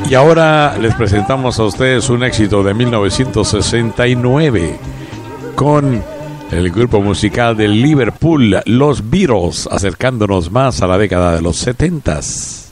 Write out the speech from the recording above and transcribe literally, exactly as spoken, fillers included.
Y ahora les presentamos a ustedes un éxito de mil novecientos sesenta y nueve con el grupo musical de Liverpool, los Beatles, acercándonos más a la década de los setentas.